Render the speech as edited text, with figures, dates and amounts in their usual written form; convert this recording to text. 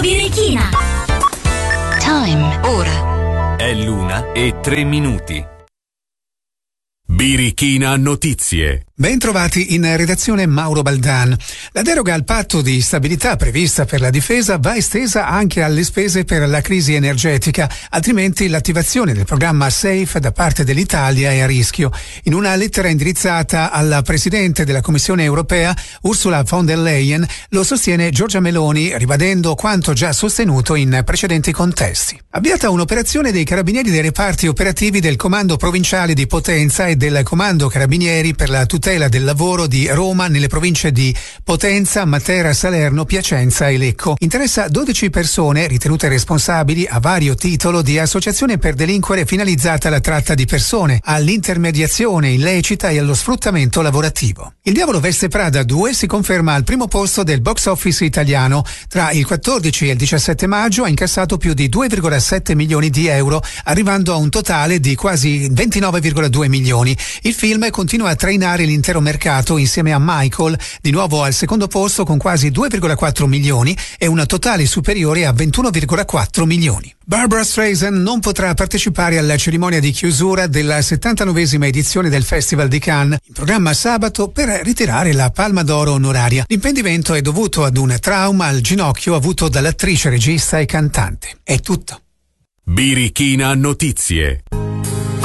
Birichina. Time. Ora. È l'1:03. Birichina Notizie. Ben trovati in redazione Mauro Baldan. La deroga al patto di stabilità prevista per la difesa va estesa anche alle spese per la crisi energetica, altrimenti l'attivazione del programma SAFE da parte dell'Italia è a rischio. In una lettera indirizzata alla Presidente della Commissione europea, Ursula von der Leyen, lo sostiene Giorgia Meloni, ribadendo quanto già sostenuto in precedenti contesti. Avviata un'operazione dei carabinieri dei reparti operativi del Comando Provinciale di Potenza e del Comando Carabinieri per la tutela del lavoro di Roma nelle province di Potenza, Matera, Salerno, Piacenza e Lecco. Interessa 12 persone ritenute responsabili a vario titolo di associazione per delinquere finalizzata alla tratta di persone, all'intermediazione illecita e allo sfruttamento lavorativo. Il Diavolo veste Prada 2 si conferma al primo posto del box office italiano. Tra il 14 e il 17 maggio ha incassato più di 2,7 milioni di euro, arrivando a un totale di quasi 29,2 milioni. Il film continua a trainare l'intero mercato insieme a Michael, di nuovo al secondo posto con quasi 2,4 milioni e una totale superiore a 21,4 milioni. Barbra Streisand non potrà partecipare alla cerimonia di chiusura della 79esima edizione del Festival di Cannes, in programma sabato, per ritirare la Palma d'Oro onoraria. L'impedimento è dovuto ad un trauma al ginocchio avuto dall'attrice, regista e cantante. È tutto. Birichina Notizie.